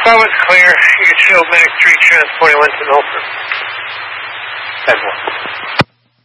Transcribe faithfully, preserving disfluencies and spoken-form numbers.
That was clear. You can show Medic three transporting Linton Olson. ten one.